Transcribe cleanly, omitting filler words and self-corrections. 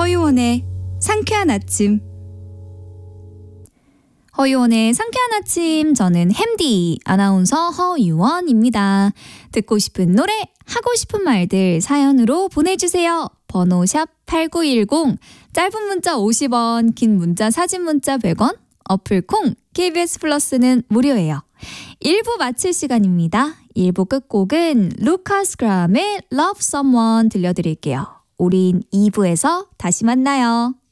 허유원의 상쾌한 아침. 허유원의 상쾌한 아침, 저는 햄디 아나운서 허유원입니다. 듣고 싶은 노래, 하고 싶은 말들 사연으로 보내주세요. 번호 샵 8910, 짧은 문자 50원, 긴 문자 사진 문자 100원, 어플 콩, KBS 플러스는 무료예요. 1부 마칠 시간입니다. 1부 끝곡은 루카스 그라함의 Love Someone 들려드릴게요. 우린 2부에서 다시 만나요.